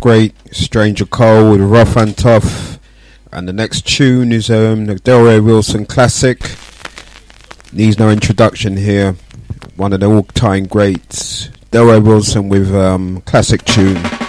great. Stranger Cole with Rough and Tough. And the next tune is the Delray Wilson classic. Needs no introduction here. One of the all-time greats. Delray Wilson with classic tune.